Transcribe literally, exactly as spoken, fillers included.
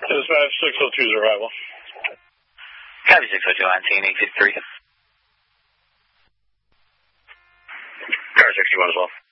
Dispatch six oh two arrival. Copy six oh two on T N eight fifty-three. Car sixty-one as well.